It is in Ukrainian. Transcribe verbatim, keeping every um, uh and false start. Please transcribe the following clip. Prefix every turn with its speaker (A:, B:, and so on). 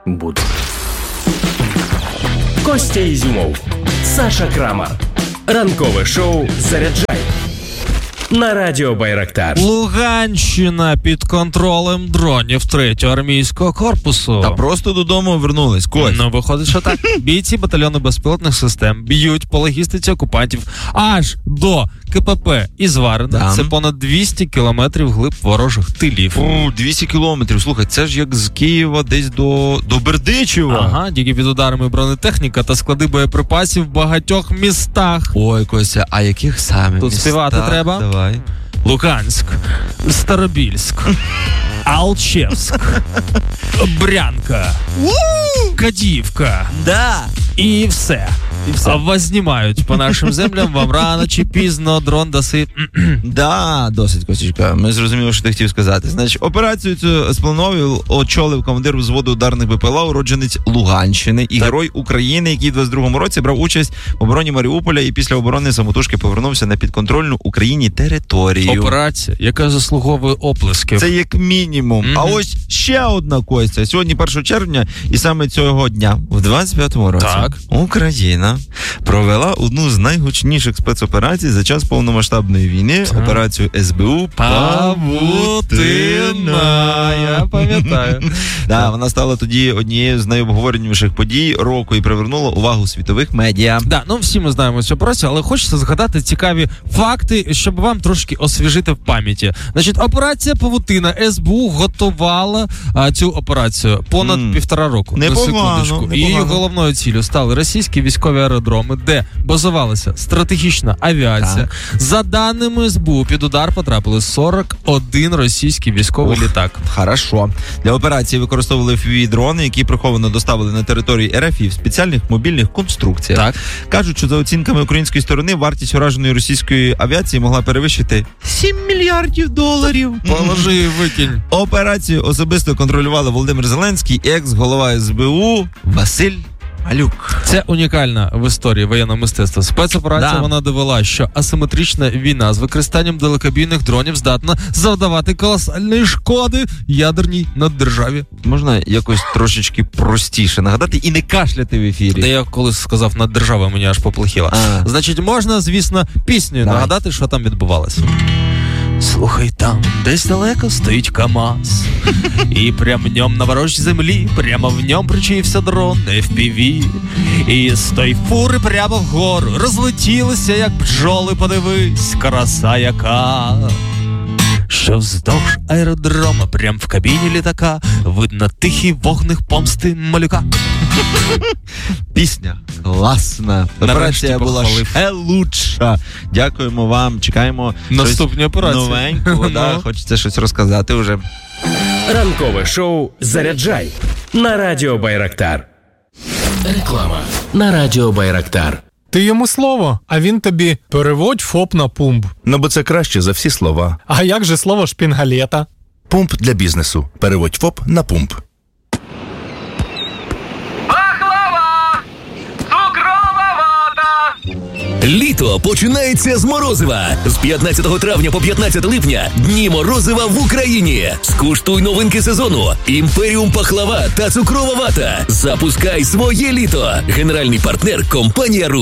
A: буду. Костя Ізюмов, Саша Крамар. Ранкове шоу «Заряджай» на радіо Байрактар.
B: Луганщина під контролем дронів третього армійського корпусу.
C: Та просто додому вернулись. Кость.
B: Ну, виходить, що так. Бійці батальйону безпілотних систем б'ють по логістиці окупантів аж до КПП Ізварина.
C: Да.
B: Це понад двісті кілометрів глиб ворожих тилів.
C: О, двісті кілометрів. Слухай, це ж як з Києва десь до, до Бердичева.
B: Ага, тільки під ударами бронетехніка та склади боєприпасів в багатьох містах.
C: Ой, Костя, а яких саме
B: Тут
C: містах?
B: співати треба?
C: Давай.
B: Луганськ, Старобільськ, Алчевськ, Брянка, Кадіївка.
C: Да.
B: І все. І все. Вас знімають по нашим землям, вам рано чи пізно дрон даси.
C: Да, досить, Костючка. Ми зрозуміли, що ти хотів сказати. Значить, операцію цю сплановив, очолив командир взводу ударних БПЛА, уродженець Луганщини і
B: так.
C: герой України, який в двадцять другому році брав участь в обороні Маріуполя і після оборони самотужки повернувся на підконтрольну Україні територію.
B: Операція, яка заслуговує оплесків.
C: Це як мінімум. Mm-hmm. А ось ще одна, Костя. Сьогодні першого червня і саме цього дня, в двадцять п'ятому році,
B: так.
C: Україна провела одну з найгучніших спецоперацій за час повномасштабної війни, так. операцію ес бе у
B: «Павутина». Я пам'ятаю.
C: Да, вона стала тоді однією з найобговореніших подій року і привернула увагу світових медіа.
B: Да, ну всі ми знаємо цю операцію, але хочеться згадати цікаві факти, щоб вам трошки освіжити в пам'яті. Значить, операція «Павутина». ес бе у готувала а, цю операцію понад mm. півтора року.
C: Непогано.
B: Її головною ціллю стали російські військові аеродроми, де базувалася стратегічна авіація. Так. За даними ес бе у, під удар потрапили сорок один російський військовий Ох, літак.
C: Хорошо. Для операції використовували еф пі ві-дрони, які приховано доставили на території ер еф і в спеціальних мобільних конструкціях. Так. Кажуть, що за оцінками української сторони вартість ураженої російської авіації могла перевищити сім мільярдів доларів.
B: Положи і викинь.
C: Операцію особисто контролювали Володимир Зеленський, екс-голова ес бе у Василь Малюк.
B: Це унікальна в історії воєнного мистецтва спецоперація. Да. Вона довела, що асиметрична війна з використанням далекобійних дронів здатна завдавати колосальної шкоди ядерній наддержаві.
C: Можна якось трошечки простіше нагадати і не кашляти в ефірі?
B: Та я колись сказав наддержава, мені аж поплохіло. А. Значить, можна, звісно, піснею Давай. нагадати, що там відбувалося. Слухай, там десь далеко стоїть КамАЗ, і прям в ньому на ворожій землі, прямо в ньому причаївся дрон еф пі ві. І з той фури прямо вгору розлетілися, як бджоли, подивись, краса яка. Що вздовж аеродрома, прям в кабіні літака, видно тихий вогник помсти малюка.
C: Пісня класна. Операція була ще лучша. Дякуємо вам. Чекаємо
B: наступні операції.
C: Новенького. Да, хочеться щось розказати вже.
A: Ранкове шоу «Заряджай» на радіо Байрактар. Реклама на радіо Байрактар.
D: Ти йому слово, а він тобі переводь ФОП на пумп.
E: Ну, бо це краще за всі слова.
D: А як же слово шпінгалета?
E: Пумп для бізнесу. Переводь ФОП на пумп.
F: Пахлава! Цукрова вата!
G: Літо починається з морозива. З п'ятнадцятого травня по п'ятнадцяте липня дні морозива в Україні. Скуштуй новинки сезону. Імперіум пахлава та цукрова вата. Запускай своє літо. Генеральний партнер компанія Ру.